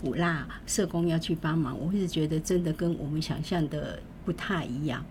苦辣，社工要去帮忙，我是觉得真的跟我们想象的不太一样。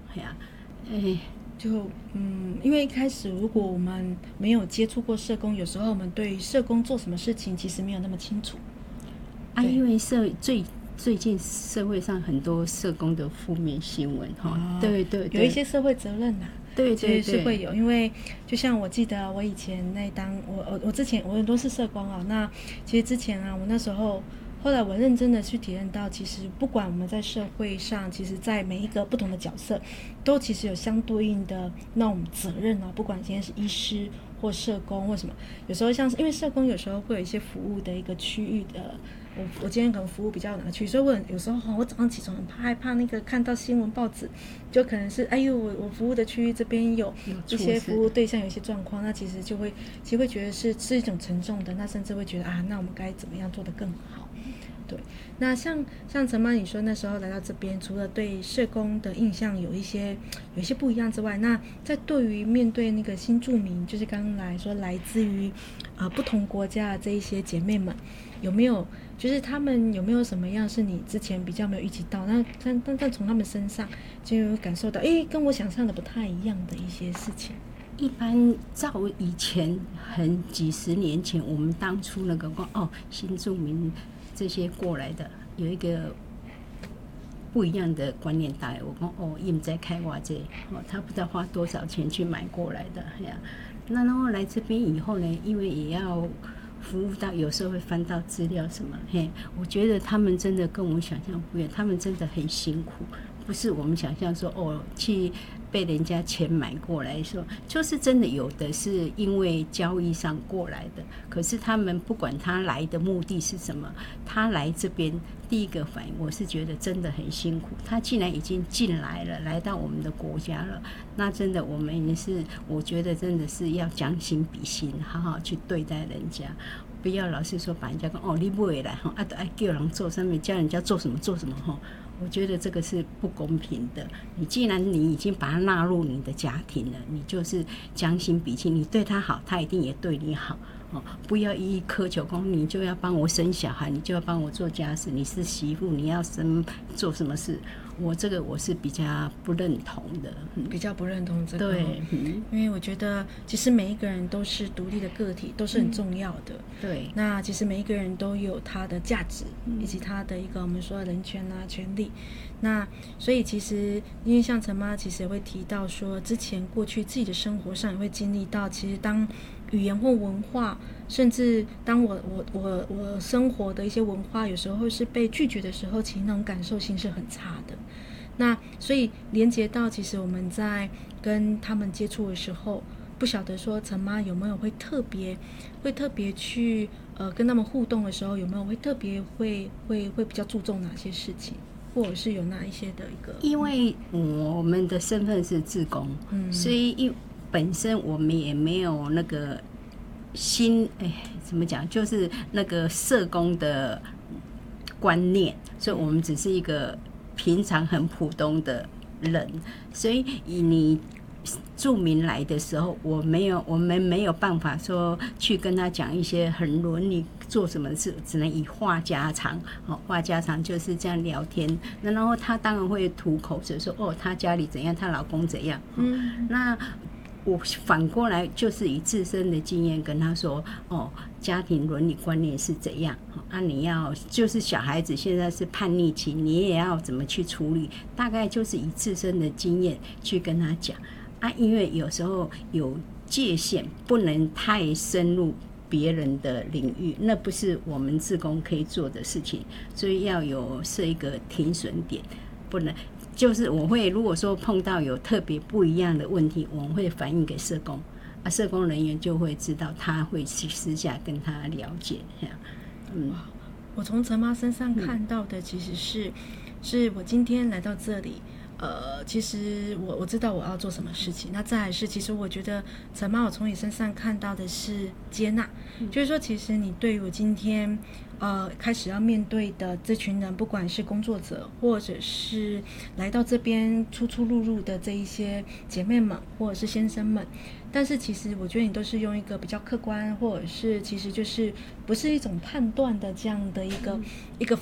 因为一开始如果我们没有接触过社工，有时候我们对于社工做什么事情其实没有那么清楚因为最近社会上很多社工的负面新闻对， 有一些社会责任对， 其实是会有。因为就像我记得我以前我之前我都是社工那其实之前我那时候后来我认真的去体验到，其实不管我们在社会上，其实在每一个不同的角色都其实有相对应的那种责任不管今天是医师或社工或什么，有时候像是因为社工有时候会有一些服务的一个区域的，我今天可能服务比较哪个区，所以我有时候我早上起床很害怕那个看到新闻报纸，就可能是我服务的区域这边有一些服务对象有一些状况，那其实会觉得是一种沉重的，那甚至会觉得那我们该怎么样做得更好。对，那像陈妈你说那时候来到这边，除了对社工的印象有一些不一样之外，那在对于面对那个新住民，就是刚刚来自于不同国家的这一些姐妹们，有没有就是他们有没有什么样是你之前比较没有预期到，但从他们身上就有感受到跟我想象的不太一样的一些事情？ 一般照以前几十年前我们当初那个新住民这些过来的有一个不一样的观念带来，我说他们在开挖这他不知道花多少钱去买过来的那然后来这边以后呢，因为也要服务到，有时候会翻到资料什么我觉得他们真的跟我们想象不一样，他们真的很辛苦，不是我们想象说去被人家钱买过来，说就是真的有的是因为交易上过来的，可是他们不管他来的目的是什么，他来这边第一个反应我是觉得真的很辛苦，他既然已经进来了，来到我们的国家了，那真的我们也是，我觉得真的是要将心比心，好好去对待人家，不要老是说把人家说你不会来就要叫人做上面，叫人家做什么我觉得这个是不公平的。你既然你已经把他纳入你的家庭了，你就是将心比心，你对他好，他一定也对你好不要一一苛求你就要帮我生小孩，你就要帮我做家事，你是媳妇你要做什么事，这个我是比较不认同的， 比较不认同这个。 对， 因为我觉得其实每一个人都是独立的个体，都是很重要的。 对， 那其实每一个人都有他的价值，以及他的一个我们说的人权权利。那所以其实因为像陈妈其实也会提到说，之前过去自己的生活上也会经历到，其实当语言或文化，甚至当我生活的一些文化有时候是被拒绝的时候，其实那种感受性是很差的。那所以连接到其实我们在跟他们接触的时候，不晓得说陈妈有没有会特别去跟他们互动的时候，有没有会特别会比较注重哪些事情，或者是有哪一些的一个？ 因为我们的身份是志工，所以本身我们也没有那个怎么讲，就是那个社工的观念，所以我们只是一个平常很普通的人，所以你住民来的时候，我们没有办法说去跟他讲一些很伦理做什么事，只能以话家常话家常就是这样聊天。那然后他当然会吐口水说他家里怎样，她老公怎样那我反过来就是以自身的经验跟他说家庭伦理观念是怎样你要就是小孩子现在是叛逆期，你也要怎么去处理，大概就是以自身的经验去跟他讲因为有时候有界限，不能太深入别人的领域，那不是我们志工可以做的事情，所以要设一个停损点，不能就是我会如果说碰到有特别不一样的问题，我们会反映给社工社工人员就会知道，他会去私下跟他了解我从陈妈身上看到的其实是我今天来到这里其实我知道我要做什么事情，那再来是其实我觉得陈妈我从你身上看到的是接纳就是说其实你对于我今天开始要面对的这群人，不管是工作者或者是来到这边出入的这一些姐妹们或者是先生们，但是其实我觉得你都是用一个比较客观，或者是其实就是不是一种判断的这样的一个